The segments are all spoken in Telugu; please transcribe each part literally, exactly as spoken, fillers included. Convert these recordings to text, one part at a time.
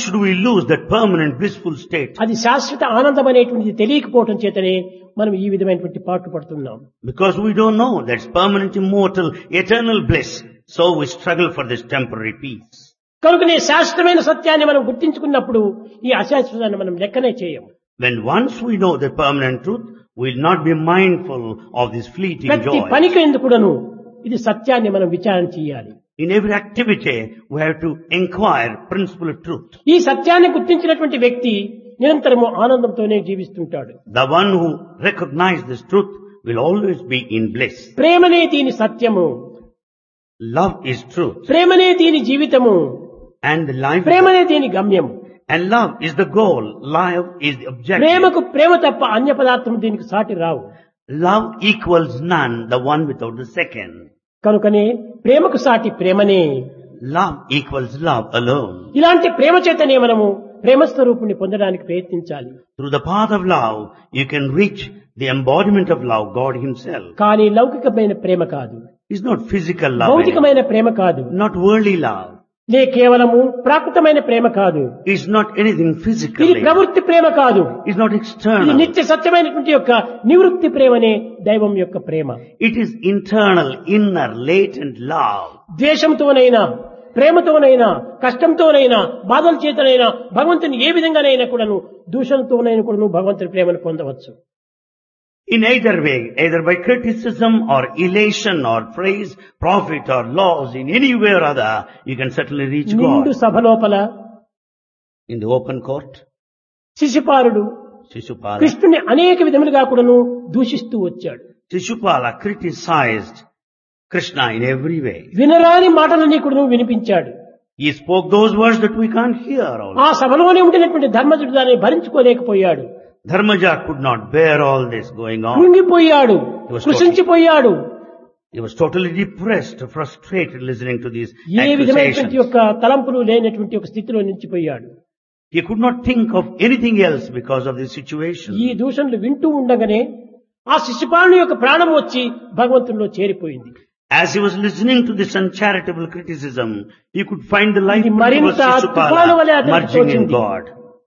should we lose that permanent blissful state? అది శాశ్వత ఆనందం అనేటువంటిది తెలియకపోవటం చేతనే మనం ఈ విధమైనటువంటి పాటు పడుతున్నాం. Because we don't know that's permanent, immortal, eternal bliss. So we struggle for this temporary peace. కనుకనే శాశ్వతమైన సత్యాన్ని మనం గుర్తించుకున్నప్పుడు ఈ అశాశ్వతాన్ని మనం లెక్కనే చేయము. When once we know the permanent truth, we will not be mindful of this fleeting ప్రతి joy. పనికి ఎందుకుడను ఇది సత్యాన్ని మనం విచారణ చేయాలి. In every activity, we have to inquire principle of truth. ఈ సత్యాన్ని గుర్తించినటువంటి వ్యక్తి నిరంతరము ఆనందంతోనే జీవిస్తుంటాడు. The one who recognizes this truth will always be in bliss. ప్రేమనే దీని సత్యము, Love is truth. ప్రేమనే దీని జీవితము, And the life ప్రేమనే దీని గమ్యము. and love is the goal. Love is the objective. ప్రేమకు ప్రేమ తప్ప అన్య పదార్థం దీనికి సాటి రావు. Love equals none, the one without the second. కనుకనే ప్రేమకు సాటి ప్రేమనే. Love equals love alone. ఇలాంటి ప్రేమ చేతనే మనము ప్రేమ స్వరూపుణ్ణి పొందడానికి ప్రయత్నించాలి. Through the path of love, you can reach the embodiment of love, God Himself. కానీ లౌకికమైన ప్రేమ కాదు, It's not physical love, anymore. భౌతికమైన ప్రేమ కాదు, Not worldly love. లే కేవలము ప్రాకృతమైన ప్రేమ కాదు, It's not anything ఇది physical. ప్రవృత్తి ప్రేమ కాదు, It's not ఇది external. నిత్య సత్యమైనటువంటి యొక్క నివృత్తి ప్రేమనే దైవం యొక్క ప్రేమ. It is internal, inner, latent love. ద్వేషంతోనైనా ప్రేమతోనైనా కష్టంతోనైనా బాధల చేతనైనా భగవంతుని ఏ విధంగానైనా కూడాను దూషణతోనైనా కూడాను భగవంతుని ప్రేమను పొందవచ్చు. In either way, either by criticism or elation or praise, profit or loss, in any way or other, you can certainly reach నిండు God. సభ లోపల In the open court, శిశుపాలుడు Shishupala, కృష్ణుని అనేక విధములుగా కూడాను దూషిస్తూ వచ్చాడు. Shishupala criticized Krishna in every way. వినరాని మాటలన్నీ కూడాను వినిపించాడు. He spoke those words that we can't hear also. ఆ సభలోనే ఉండినటువంటి ధర్మజుడు దాన్ని భరించుకోలేకపోయాడు. Dharmaja could not bear all this going on. కృంగిపోయాడు, కృషించిపోయాడు. He was totally depressed, frustrated listening to these ఏ విధమైనటువంటి accusations. యొక్క తలంపులు లేనటువంటి ఒక స్థితిలో నిలిచిపోయాడు. He could not think of anything else because of this situation. ఈ దూషణలు వింటూ ఉండగానే ఆ శిశుపాలుని యొక్క ప్రాణం వచ్చి భగవంతునిలో చేరిపోయింది. As he was listening to this uncharitable criticism, he could find the life ఇది of మరింత తుఫాను వలె Shishupala అతనికి merging in తోచింది. God.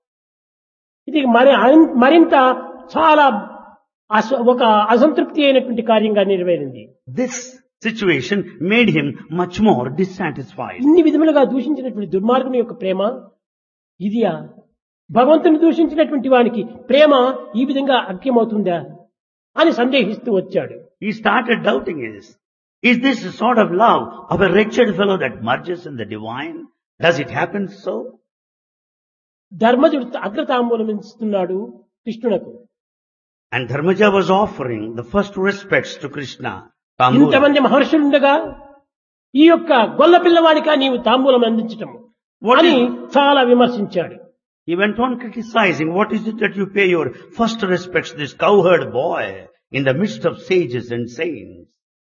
ఇది మరి మరింత చాలా అస- ఒక అసంతృప్తి అయినటువంటి కార్యంగా నెరవేరింది. This situation made him much more dissatisfied. ఇన్ని విధములుగా దూషించినటువంటి దుర్మార్గుని యొక్క ప్రేమ ఇదియా? భగవంతుని దూషించినటువంటి వానికి ప్రేమ ఈ విధంగా అఖ్యమవుతుందా అని సందేహిస్తూ వచ్చాడు. He started doubting this. Is this the sort of love of a wretched fellow that merges in the divine? Does it happen so? ధర్మజుడు అగ్రతాంబూలం ఇస్తున్నాడు కృష్ణునకు. And Dharmaja was offering the first respects to Krishna. Tambula. ఇంతమంది మహర్షులుండగా ఈ యొక్క గొల్ల పిల్లవాడిగా నీవు తాంబూలం అందించటం What అని is- చాలా విమర్శించాడు. He went on criticizing, what is it that you pay your first respects to this cowherd boy in the midst of sages and saints?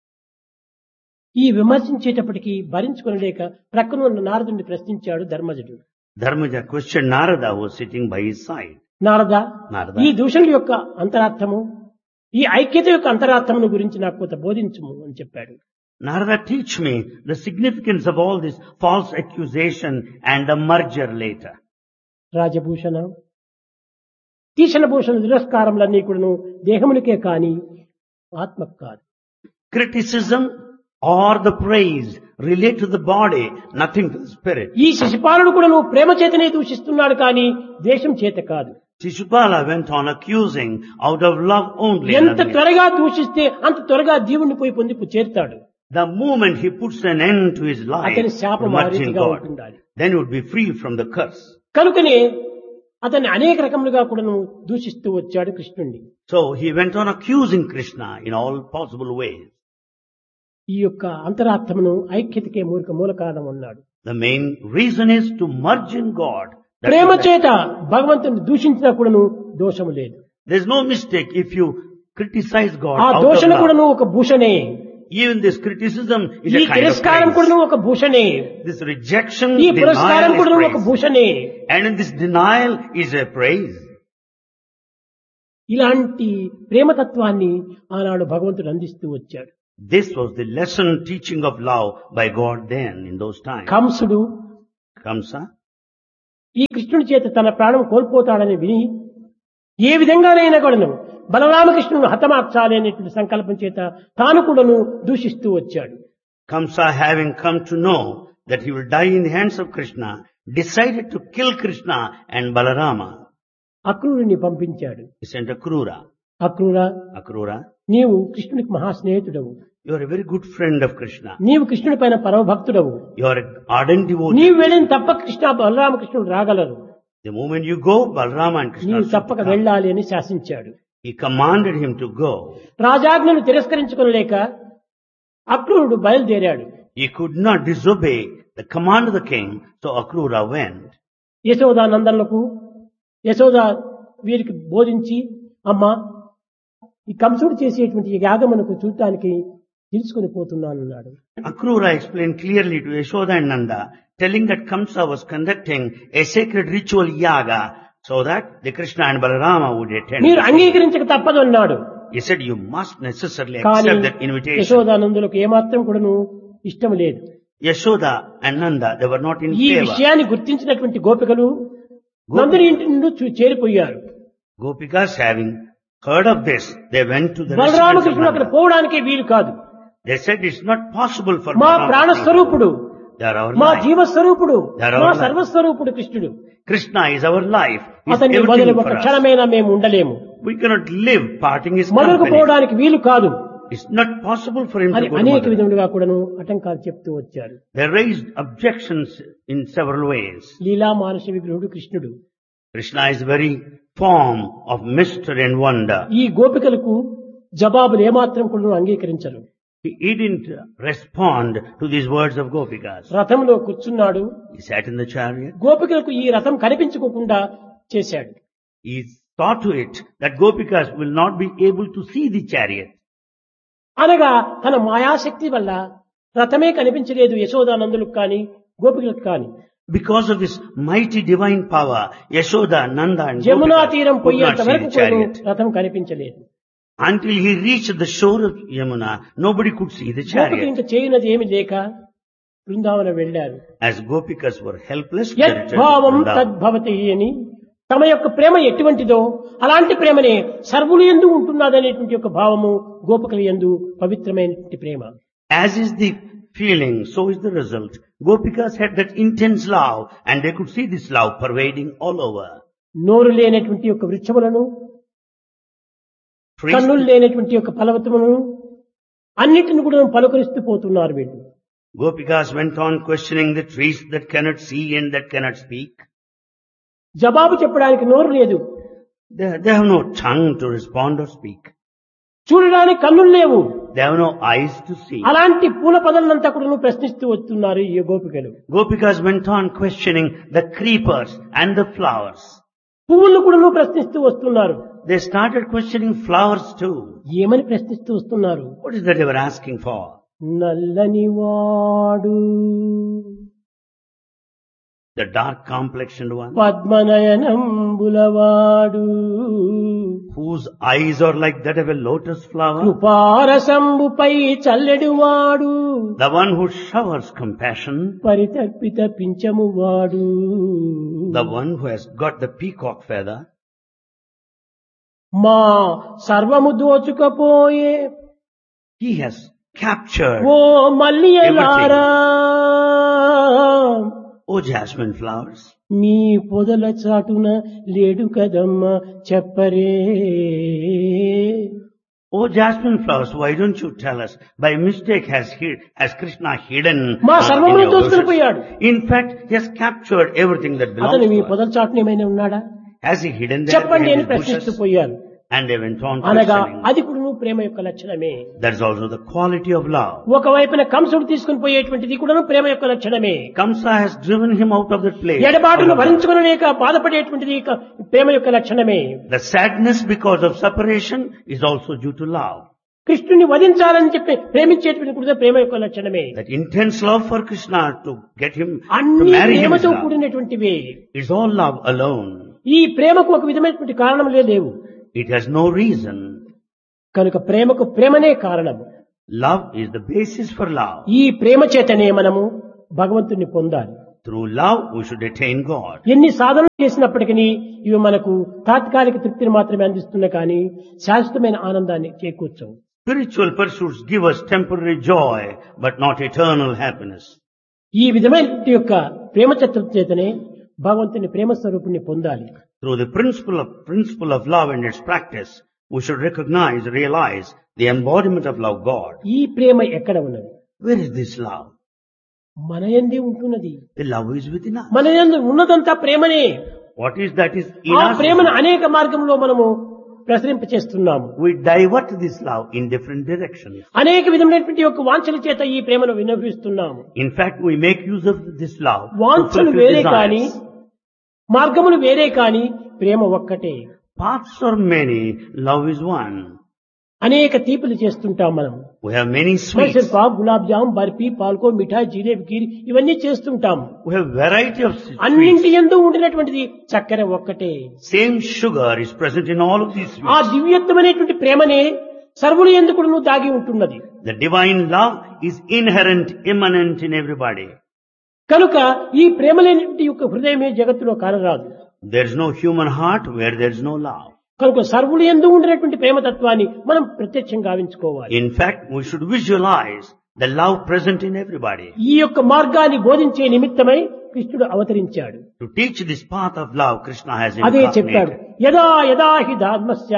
ఈ విమర్శించేటప్పటికి భరించుకొనలేక ప్రక్కన ఉన్న నారదుని ప్రశ్నించాడు ధర్మజుడు. Dharmaja questioned Narada who was sitting by his side. Narada, Narada. ఈ దూషణల యొక్క అంతరార్థము, ఈ ఐక్యత యొక్క అంతరార్థమును గురించి నాకు కొంత బోధించుము అని చెప్పాడు. Narada, teach me the significance of all this false accusation and the merger later. Rajabhushana తీషణభూషణ తిరస్కారములన్నీ కూడాను దేహమునికే కాని ఆత్మకు కాదు. Criticism or the praise relate to the body, nothing to the spirit. ఈ శిశుపాలుడు కూడా నువ్వు ప్రేమ చేతనే దూషిస్తున్నాడు కానీ ద్వేషం చేత కాదు. Shishupala went on accusing out of love only. ఎంత nothing else. త్వరగా దూషిస్తే అంత త్వరగా జీవుని పోయి పొంది చేరుతాడు. The moment he puts an end to his life, అతని శాపం to ఆ merge in రీతిగా God, ఉంటుండాలి. then he would be free from the curse. కనుకనే అతన్ని అనేక రకములుగా కూడా దూషిస్తూ వచ్చాడు కృష్ణుణ్ణి. So he went on accusing Krishna in all possible ways. ఈ యొక్క అంతరాత్మను ఐక్యతకే మూలక మూల కారణం అన్నాడు. The main reason is to merge in God. That Prema is- చేత భగవంతుని దూషించినా కూడాను దోషము లేదు. There's no mistake if you criticize God ఆ out of దోషణ love. కూడాను ఒక భూషణే. Even this criticism is ఈ a kind of తిరస్కారం praise. కూడాను ఒక భూషణే. This rejection, ఈ పురస్కారం denial కూడాను is ఒక praise. భూషణే. And in this denial is a praise. ఇలాంటి ప్రేమతత్వాన్ని ఆనాడు భగవంతుడు అందిస్తూ వచ్చాడు. This was the lesson teaching of love by God then in those times. Kamsudu Kamsa, ఈ కృష్ణుడి చేత తన ప్రాణం కోల్పోతాడని విని ఏ విధంగానైనా కూడాను బలరామకృష్ణుడు హతమార్చాలి అనేటువంటి సంకల్పం చేత తాను కూడాను దూషిస్తూ వచ్చాడు. Kamsa, having come to know that he will die in the hands of Krishna, decided to kill Krishna and Balarama. అక్రూరుని పంపించాడు. He sent Akrura. Akrura, Akrura, నీవు కృష్ణునికి మహాస్నేహితుడవు, you are a very good friend of Krishna. నీవు కృష్ణుడి పైన పరమ భక్తుడవు, You are an ardent devotee. నీవు వెళ్ళిన తప్ప Krishna బలరామకృష్ణుడు రాగలరు, The moment you go, Balarama and Krishna నీవు should తప్పక come. వెళ్ళాలి అని శాసించాడు. He commanded him to go. రాజాజ్ఞను తిరస్కరించుకోలేక అక్రూరుడు బయలుదేరాడు. He could not disobey the command of the king, so Akrura went. Yashoda నందనలకు Yashoda వీరికి బోధించి, అమ్మా ఈ కంసుడు చేసేటువంటి ఈ యాగమునకు చూడటానికి తీసుకుని పోతున్నానన్నాడు. Akrura explained clearly to Yashoda and Nanda, telling that Kamsa was conducting a sacred ritual yaga so that the Krishna and Balarama would attend. మీరు అంగీకరించక తప్పదు అన్నాడు. He said, you must necessarily కానీ accept that invitation. యశోదానందులకు ఏమాత్రం కూడాను ఇష్టం లేదు. Yashoda and Nanda, they were not in ఈ favor. విషయాన్ని గుర్తించినటువంటి గోపికలు నందుని ఇంటి నుండి చూ- చేరిపోయారు. Gopikas, having heard of this, they went to the residence of బలరామకృష్ణుడు అక్కడ Nanda. పోవడానికి వీలు కాదు. They said it's not possible for మా Balarama ప్రాణస్వరూపుడు, to- They are our మా life. జీవస్వరూపుడు, They are our మా life. సర్వస్వరూపుడు కృష్ణుడు. Krishna is our life. He is అతన్ని వదిలి everything ఒక for us. క్షణమైనా మేము ఉండలేము. We cannot live parting his మొదలుకు company. పోవడానికి వీలు కాదు It's not possible for him అని to go to అనేక Mathura. విధములుగా కూడాను ఆటంకాలు చెప్తూ వచ్చారు. They raised objections in several ways. లీలా మానస విగ్రహుడు కృష్ణుడు. Krishna is very form of mystery and wonder. ఈ గోపికలకు జవాబులు ఏమాత్రం కూడా అంగీకరించరు. He, he didn't respond to these words of Gopikas. రథంలో కూర్చున్నాడు. He sat in the chariot. గోపికలకు ఈ రథం కనిపించుకోకుండా చేశాడు. He saw to it that Gopikas will not be able to see the chariot. అనగా తన మాయాశక్తి వల్ల రథమే కనిపించలేదు యశోదానందులకు కానీ గోపికలకు కానీ. Because of his mighty divine power, Yashoda, Nanda and Jamuna Gopikas తీరం could not పోయేంత see వరకు the కూడా chariot. రథం కనిపించలేదు. Until he reached the shore of Yamuna, nobody could see the గోపికలు chariot. ఇంకా చేయనది ఏమి లేక బృందావనం వెళ్ళారు. As Gopikas were helpless, they returned to యద్భావం Vrindavan. తద్భవతి అని తమ యొక్క ప్రేమ ఎటువంటిదో అలాంటి ప్రేమనే సర్వులు యందు ఉంటున్నదనేటువంటి యొక్క భావము గోపికల యందు పవిత్రమైనటువంటి ప్రేమ. As is the feeling, so is the result. Gopikas had that intense love and they could see this love pervading all over. నోరు లేనటువంటి యొక్క వృక్షములను, Trees, కన్నులు లేనటువంటి యొక్క ఫలవతములను అన్నిటిని కూడా పలుకరిస్తూ పోతున్నారు వీళ్ళు. Gopikas went on questioning the trees that cannot see and that cannot speak. జవాబు చెప్పడానికి నోరు లేదు, They, they have no tongue to respond or speak. చూడడానికి కన్నులు లేవు. They have no eyes to see. అలాంటి పూల పదలంతా కూడా ప్రశ్నిస్తూ వస్తున్నారు ఈ గోపికలు. Gopikas went on questioning the creepers and the flowers. పువ్వులు కూడా ప్రశ్నిస్తూ వస్తున్నారు. They started questioning flowers too. ఏమని ప్రశ్నిస్తూ వస్తున్నారు? What is that they were asking for? నల్లని వాడు, The dark complexioned one, పద్మనయనంబులవాడు, whose eyes are like that of a lotus flower. కృపారసంబుపై చల్లెడువాడు, The one who showers compassion. పరితర్పిత పింఛమువాడు, The one who has got the peacock feather. మా సర్వము దోచుకపోయే He has captured, oh మల్లియలారా, oh jasmine flowers. మీ పొదల చాటున లేడు కదమ్మా చెప్పరే. Oh jasmine flowers, why don't you tell us? By mistake has hid, has Krishna hidden మా uh, in సర్వమును your దోచుకుని bushes. పోయాడు. In fact, he has captured everything that belongs అతను మీ to us. పొదల చాటున ఏమైనా ఉన్నాడా Has he hidden there చెప్పండి behind అని his ప్రశ్నిస్తూ bushes? పోయారు. And they went on అనగా questioning. అది కూడా ప్రేమ యొక్క లక్షణమే. That is also the quality of love. ఒకవైపున కంసుడు తీసుకుని పోయేటువంటిది కూడా ప్రేమ యొక్క లక్షణమే. Kamsa has driven him out of that place. ఎడబాటును Out of భరించుకునలేక బాధపడేటువంటిది ఇక ప్రేమ యొక్క లక్షణమే. the sadness because of separation is also due to love. కృష్ణుని వధించాలని చెప్పి ప్రేమించేటువంటి కూడా ప్రేమ యొక్క లక్షణమే. That intense love for Krishna to get him to అన్ని marry him is ప్రేమతో love. కూడినటువంటివే. It's all love alone. ఈ ప్రేమకు ఒక విధమైనటువంటి కారణములే లేవు. It has no reason. కనుక ప్రేమకు ప్రేమనే కారణము. Love is the basis for love. ఈ ప్రేమ చేతనే మనము భగవంతుని పొందాలి. Through love, we should attain God. ఎన్ని సాధనలు చేసినప్పటికీ ఇవి మనకు తాత్కాలిక తృప్తిని మాత్రమే అందిస్తున్నాయి కానీ శాశ్వతమైన ఆనందాన్ని చేకూర్చవు. Spiritual pursuits give us temporary joy, but not eternal happiness. ఈ విధమైన యొక్క ప్రేమ తత్వం చేతనే భగవంతుని ప్రేమ స్వరూపుణ్ణి పొందాలి. Through the principle of, principle of love and its practice, we should recognize, realize the embodiment of love, God. ఈ ప్రేమ ఎక్కడ ఉన్నది? Where is this love? మన యందే ఉంటున్నది. The love is within us. మన యందు ఉన్నదంతా ప్రేమనే. What is that is in ఆ us? ప్రేమను అనేక మార్గంలో మనము ప్రసరింపచేస్తున్నాము. We divert this love in different directions. అనేక విధమైనటువంటి యొక్క వాంఛల చేత ఈ ప్రేమను వినియోగిస్తున్నాము. In fact, we make use of this love to వాంఛలు fulfill వేరే కానీ desires. మార్గములు వేరే కానీ ప్రేమ ఒక్కటే. Paths are many, love is one. అనేక తీపులు చేస్తుంటాం మనం. We have many Mysore sweets. Pak, gulab jam, barfi, పాల్కో, మిఠాయి, జిలేబీ, కీర్ ఇవన్నీ చేస్తుంటాం. We have variety of sweets. అన్నింటి యందు ఉండినటువంటిది చక్కెర ఒక్కటే. Same sugar is present in all of these ఆ sweets. దివ్యత్వమైనటువంటి ప్రేమనే సర్వులు ఎందు కూడా దాగి ఉంటున్నది. The divine love is inherent, immanent in everybody. కనుక ఈ ప్రేమ లేని యొక్క హృదయమే జగత్తులో కానరాదు. There is no human heart where there is no love. కనుక సర్వులు ఎందు ఉండినటువంటి ప్రేమతత్వాన్ని మనం ప్రత్యక్షంగా గావించుకోవాలి. In fact, we should visualize the love present in everybody. ఈ యొక్క మార్గాన్ని బోధించే నిమిత్తమై కృష్ణుడు అవతరించాడు. To teach this path of love, Krishna has అదే చెప్పాడు. incarnated. యదా యదా హి ధర్మస్య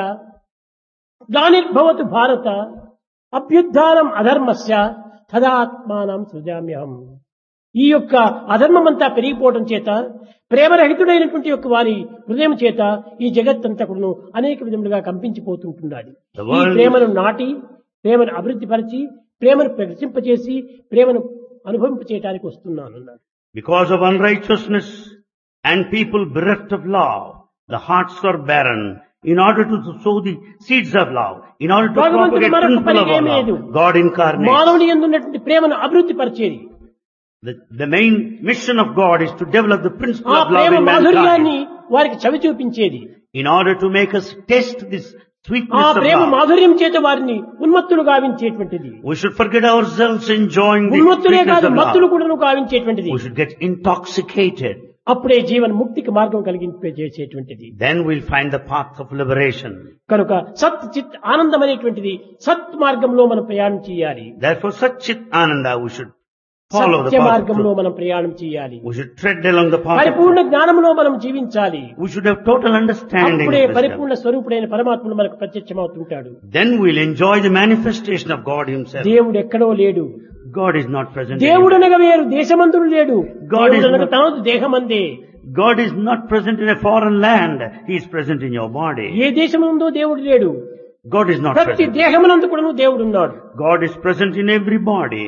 గ్లానిర్భవతు భారత అభ్యుత్థానం అధర్మస్య తదాత్మానం సృజామ్యహం. ఈ యొక్క అధర్మమంతా పెరిగిపోవడం చేత ప్రేమరహితుడైనటువంటి యొక్క వారి హృదయం చేత ఈ జగత్తంతా కూడా అనేక విధములుగా కంపించిపోతుంటున్నది. The ఈ world ప్రేమను నాటి, ప్రేమను అభివృద్ధి పరిచి, ప్రేమను ప్రకటింపచేసి, ప్రేమను అనుభవింపచేయడానికి వస్తున్నాను అన్నాడు. Because of unrighteousness and people bereft of love, the hearts are barren. In order to sow the seeds of love, in order to భగవంతుడు propagate మరొక principle of పని ఏమీ లేదు. love, God incarnates. మానవుని యందు ఉన్నటువంటి ప్రేమను అభివృద్ధి పరిచేది. The, the main mission of God is to develop the principle ఆ of love ప్రేమ in మాధుర్యాన్ని mankind. వారికి చవి చూపించేది. In order to make us taste this ఆ sweetness of ప్రేమ love, మాధుర్యం చేత వారిని ఉన్మత్తులు గావించేటువంటిది. we should forget ourselves enjoying the ఉన్మత్తులే sweetness కాదు, of మత్తులు love. కూడా గావించేటువంటిది. We should get intoxicated. అప్పుడే జీవన్ ముక్తికి మార్గం కలిగింపే చేసేటువంటిది. Then we'll find the path of liberation. కనుక సత్ చిత్ ఆనందం అనేటువంటిది సత్ మార్గంలో మనం ప్రయాణం చేయాలి. Therefore, such Chit Ananda, we should follow the Satya path of మార్గంలో truth. మనం ప్రయాణం చేయాలి. We should tread along the path of పరిపూర్ణ truth. జ్ఞానంలో మనం జీవించాలి. We should have total understanding అప్పుడే of wisdom. పరిపూర్ణ స్వరూపుడైన పరమాత్ముడు మనకు ప్రత్యక్షమవుతుంటాడు. Then we'll enjoy the manifestation of God Himself. దేవుడు ఎక్కడో లేడు. God is not present దేవుడు anywhere. అనగా వేరు, దేశమందుడు లేడు. God is దేవుడు అనగా not- తనదు దేహమందే. God is not present in a foreign land. He is present in your body. ఏ దేశముందో దేవుడు లేడు. God is not ప్రతి present. దేహమునందు కూడా దేవుడు ఉన్నాడు. God is present in every body.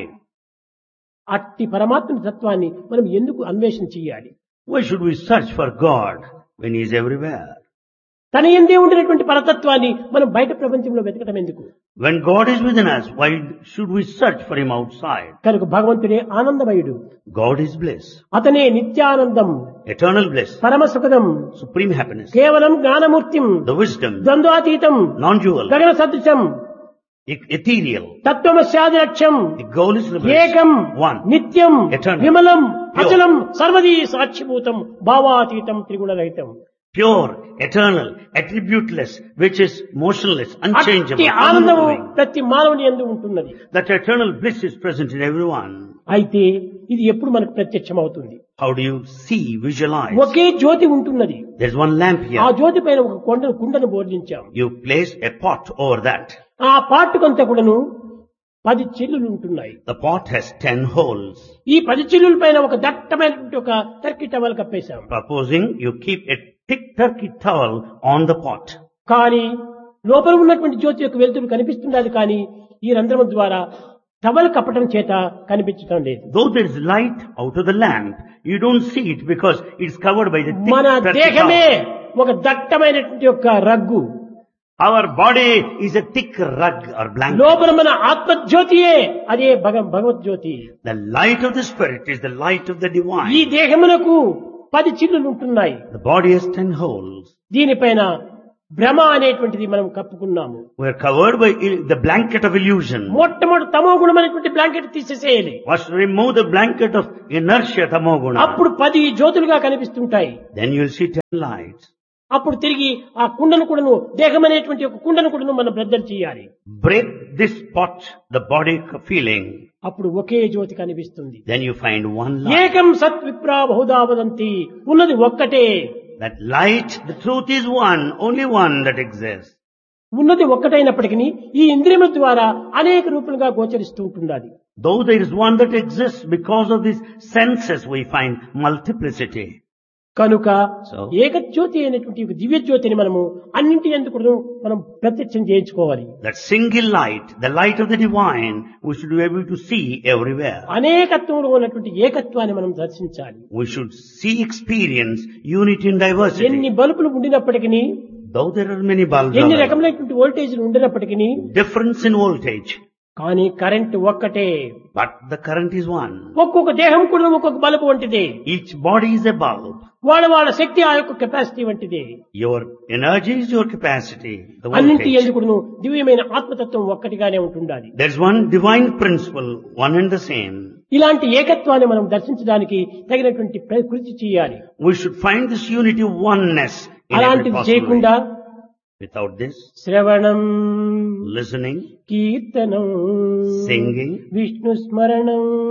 అట్టి పరమాత్మ తత్వాన్ని మనం ఎందుకు అన్వేషణ చేయాలి? Why should we search for God when He is everywhere? తన ఎందే ఉండినటువంటి పరతత్వాన్ని మనం బయట ప్రపంచంలో వెతకటం ఎందుకు? When God is within us, why should we search for Him outside? కనుక భగవంతుడే ఆనందమయుడు. God is bliss, అతనే నిత్యానందం, eternal bliss, పరమ సుఖదం, supreme happiness, కేవలం జ్ఞానమూర్తిం, the wisdom, ద్వంద్వాతీతం, non-dual, గగన సదృశం, e- ethereal. తత్వమస్యాది లక్ష్యం, The goal is ఏకం, liberation. One. నిత్యం, Eternal. విమలం, Pure. అచలం, సర్వదీ సాక్షిభూతం, భావాతీతం, త్రిగుణరహితం. Pure, eternal, attributeless, which is motionless, unchangeable, అట్టి ఆనందము unmoving. ప్రతి మానవుని యందు ఉంటున్నది. That eternal bliss is present in everyone. అయితే ఇది ఎప్పుడు మనకు ప్రత్యక్షం అవుతుంది? How do you see, visualize? ఒకే జ్యోతి ఉంటున్నది. There's one lamp ఆ here. జ్యోతి పైన ఒక కొండను కుండను బోర్లించాం. You place a pot over that. ఆ పాటుకంతా కూడాను పది చిల్లులు ఉంటున్నాయి. The pot has ten holes. ఈ పది చిల్లుల పైన ఒక దట్టమైనటువంటి ఒక Turkey towel కప్పేశాం. Supposing you keep a thick turkey towel on the pot. కానీ లోపల ఉన్నటువంటి జ్యోతి యొక్క వెలుతురు కనిపిస్తున్నది, కానీ ఈ రంధ్రం ద్వారా టవల్ కప్పటం చేత కనిపించడం లేదు. Though there is light out of the lamp, you don't see it because it's covered by the thick మన turkey దేహమే towel. ఒక దట్టమైనటువంటి యొక్క rug. Our body is a thick rug or blanket. లోపల మన ఆత్మజ్యోతియే అదే భగ భగవద్జ్యోతి. The light of the Spirit is the light of the ఈ divine. దేహమునకు పది చిల్లులు ఉంటున్నాయి. The body has ten holes. దీనిపైన భ్రమ అనేటువంటిది మనం కప్పుకున్నాము. We are covered by il- the blanket of illusion. మొట్టమొదటి తమో గుణం అనేటువంటి blanket తీసేసేయాలి. First remove the blanket of inertia, tamoguna. అప్పుడు పది జ్యోతులుగా కనిపిస్తుంటాయి. Then you'll see ten lights. అప్పుడు తిరిగి ఆ కుండను కూడాను దేహం అనేటువంటి ఒక కుండను కూడాను మనం బ్రద్దలు చేయాలి. Break this pot, the body feeling. అప్పుడు ఒకే జ్యోతి కనిపిస్తుంది. Then you find one light. ఏకం సత్ విప్రా బహుదా వదంతి, ఉన్నది ఒక్కటే. That light, the truth is one, only one that exists. ఉన్నది ఒక్కటైనప్పటికీ ఈ ఇంద్రియముల ద్వారా అనేక రూపాలుగా గోచరిస్తూ ఉంటున్నది. Though there is one that exists, because of these senses we find multiplicity. కనుక So- ఏకజ్యోతి అయినటువంటి ఒక దివ్య జ్యోతిని మనము అన్నింటి ఎందుకు మనం ప్రత్యక్షం చేయించుకోవాలి. That single light, the light of the divine, we should be able to see everywhere. అనేకత్వంలో ఉన్నటువంటి ఏకత్వాన్ని మనం దర్శించాలి. We should see, experience unity in ఎన్ని diversity. బల్బులు ఉండినప్పటికీ, Though there are many bulbs, ఎన్ని available, రకమైనటువంటి వోల్టేజ్లు ఉండినప్పటికీ, difference in voltage, కానీ కరెంట్ ఒక్కటే. but the current is one. ఒక్కొక్క దేహం కూడా ఒక్కొక్క బల్బు వంటిదే. Each body is a bulb. వాళ్ళ వాళ్ళ శక్తి ఆ యొక్క కెపాసిటీ వంటిదే. Your energy is your capacity, the అన్నింటి voltage. ఎందుకును దివ్యమైన ఆత్మతత్వం ఒక్కటిగానే ఉంటుండాలి. There is one divine principle, one and the same. ఇలాంటి ఏకత్వాన్ని మనం దర్శించడానికి తగినటువంటి ప్ర- కృషి చేయాలి. We should find this unity, oneness in every అలాంటిది possible చేయకుండా way. Without this, శ్రవణం, listening, కీర్తనం, singing, విష్ణు స్మరణం